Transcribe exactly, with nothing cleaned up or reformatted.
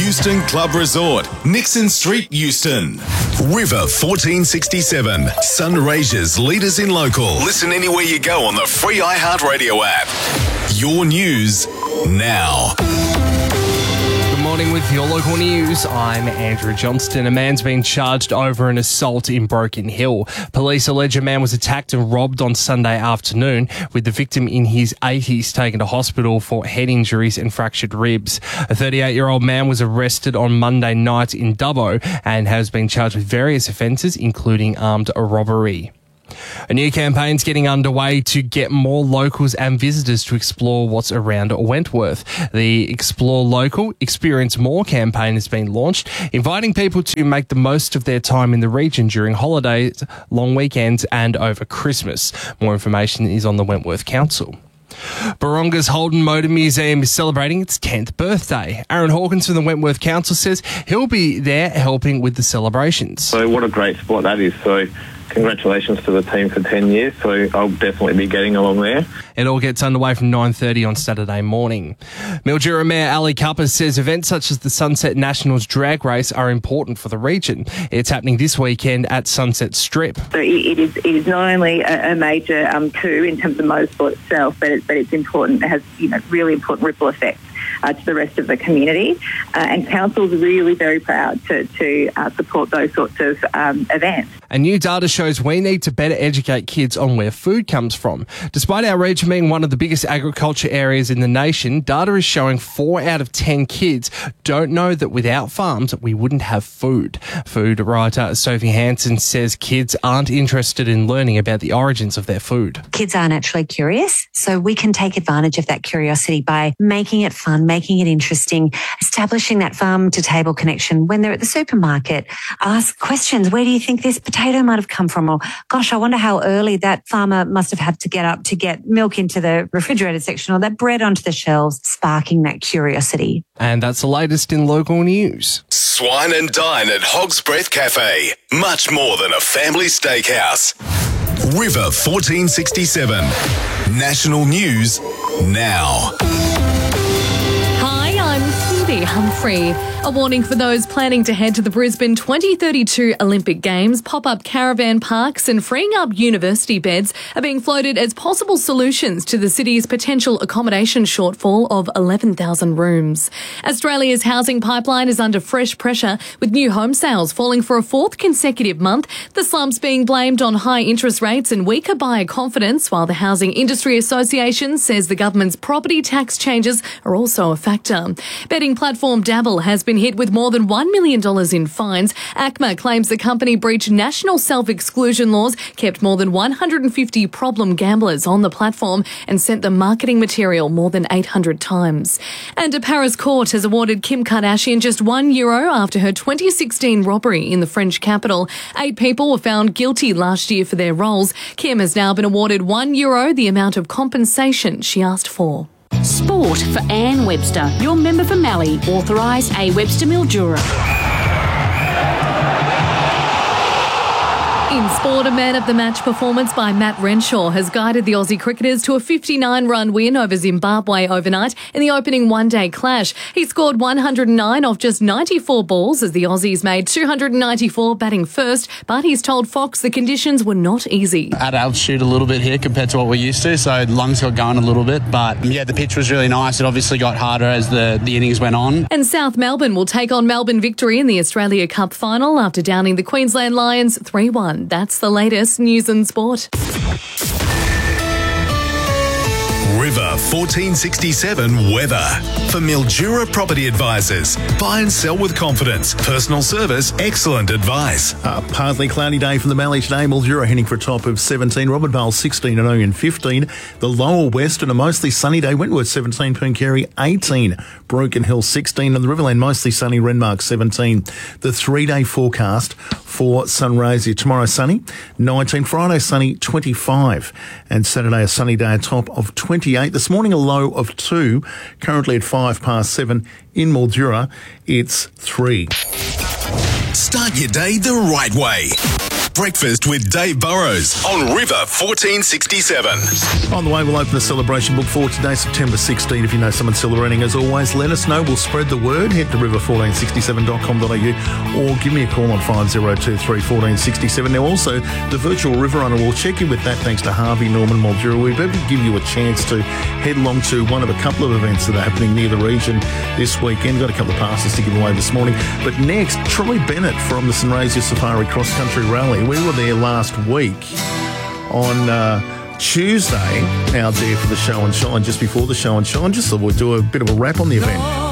Euston Club Resort, Nixon Street, Euston. River fourteen sixty-seven, Sunraysia's leaders in local. Listen anywhere you go on the free iHeartRadio app. Your news now. Good morning with your local news. I'm Andrew Johnston. A man's been charged over an assault in Broken Hill. Police allege a man was attacked and robbed on Sunday afternoon, with the victim in his eighties taken to hospital for head injuries and fractured ribs. A thirty-eight-year-old man was arrested on Monday night in Dubbo and has been charged with various offences, including armed robbery. A new campaign's getting underway to get more locals and visitors to explore what's around Wentworth. The Explore Local, Experience More campaign has been launched, inviting people to make the most of their time in the region during holidays, long weekends and over Christmas. More information is on the Wentworth Council. Baronga's Holden Motor Museum is celebrating its tenth birthday. Aaron Hawkins from the Wentworth Council says he'll be there helping with the celebrations. So what a great spot that is. So congratulations to the team for ten years. So I'll definitely be getting along there. It all gets underway from nine thirty on Saturday morning. Mildura Mayor Ali Cupper says events such as the Sunset Nationals drag race are important for the region. It's happening this weekend at Sunset Strip. So it is, it is not only a, a major um, coup in terms of motorsport itself, but, it, but it's important. It has, you know, really important ripple effects Uh, to the rest of the community, uh, and council's really very proud to, to uh, support those sorts of um, events. And new data shows we need to better educate kids on where food comes from. Despite our region being one of the biggest agriculture areas in the nation, data is showing four out of ten kids don't know that without farms we wouldn't have food. Food writer Sophie Hansen says kids aren't interested in learning about the origins of their food. Kids are naturally curious, so we can take advantage of that curiosity by making it fun, making it interesting, establishing that farm-to-table connection. When they're at the supermarket, ask questions. Where do you think this potato might have come from? Or, gosh, I wonder how early that farmer must have had to get up to get milk into the refrigerated section or that bread onto the shelves, sparking that curiosity. And that's the latest in local news. Swine and dine at Hog's Breath Cafe. Much more than a family steakhouse. River fourteen sixty-seven. National news now. Humphrey. A warning for those planning to head to the Brisbane twenty thirty-two Olympic Games. Pop-up caravan parks and freeing up university beds are being floated as possible solutions to the city's potential accommodation shortfall of eleven thousand rooms. Australia's housing pipeline is under fresh pressure, with new home sales falling for a fourth consecutive month. The slumps being blamed on high interest rates and weaker buyer confidence, while the Housing Industry Association says the government's property tax changes are also a factor. Betting platform Dabble has been hit with more than one million dollars in fines. A C M A claims the company breached national self-exclusion laws, kept more than one hundred fifty problem gamblers on the platform and sent them marketing material more than eight hundred times. And a Paris court has awarded Kim Kardashian just one euro after her twenty sixteen robbery in the French capital. Eight people were found guilty last year for their roles. Kim has now been awarded one euro, the amount of compensation she asked for. Sport for Anne Webster, your member for Mallee, authorised A Webster Mildura. In sport, a man of the match performance by Matt Renshaw has guided the Aussie cricketers to a fifty-nine run win over Zimbabwe overnight in the opening one-day clash. He scored one hundred nine off just ninety-four balls as the Aussies made two hundred ninety-four batting first, but he's told Fox the conditions were not easy. At altitude a little bit here compared to what we're used to, so lungs got going a little bit, but yeah, the pitch was really nice. It obviously got harder as the, the innings went on. And South Melbourne will take on Melbourne Victory in the Australia Cup final after downing the Queensland Lions three one. That's the latest news and sport. River fourteen sixty-seven weather. For Mildura Property Advisors. Buy and sell with confidence. Personal service, excellent advice. A partly cloudy day from the Mallee today. Mildura heading for a top of seventeen. Robert Vale sixteen and Owen fifteen. The lower west and a mostly sunny day. Wentworth seventeen. Pooncarie eighteen. Broken Hill sixteen. And the Riverland mostly sunny. Renmark seventeen. The three-day forecast for Sunraysia. Tomorrow sunny, nineteen. Friday sunny, twenty-five. And Saturday a sunny day, a top of twenty-eight. This morning a low of two. Currently at five past seven in Mildura, it's three. Start your day the right way. Breakfast with Dave Burrows on River fourteen sixty-seven. On the way, we'll open the celebration book for today, September sixteenth. If you know someone celebrating, as always, let us know. We'll spread the word. Head to river fourteen sixty-seven dot com dot a u or give me a call on five oh two three, one four six seven. Now, also, the virtual River Runner, we'll check in with that thanks to Harvey Norman Mildura. We'll be able to give you a chance to head along to one of a couple of events that are happening near the region this weekend. Got a couple of passes to give away this morning. But next, Troy Bennett from the Sunraysia Safari Cross Country Rally. We were there last week on uh, Tuesday out there for the show and shine, just before the show and shine. Just thought we'd do a bit of a wrap on the event.